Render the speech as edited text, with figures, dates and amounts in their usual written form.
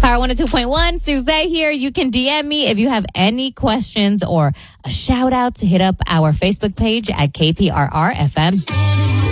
Power 102.1, Suzette here. You can DM me if you have any questions or a shout out to hit up our Facebook page at KPRR FM.